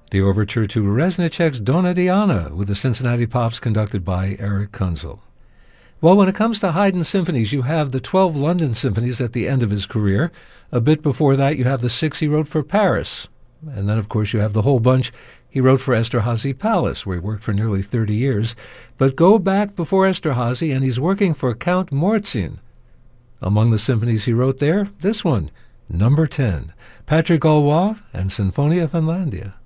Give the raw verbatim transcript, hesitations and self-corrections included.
The overture to Reznicek's Donna Diana with the Cincinnati Pops conducted by Eric Kunzel. Well, when it comes to Haydn's symphonies, you have the twelve London symphonies at the end of his career. A bit before that, you have the six he wrote for Paris. And then, of course, you have the whole bunch he wrote for Esterhazy Palace, where he worked for nearly thirty years. But go back before Esterhazy, and he's working for Count Morzin. Among the symphonies he wrote there, this one, Number ten, Patrick Gaulois and Sinfonia Finlandia.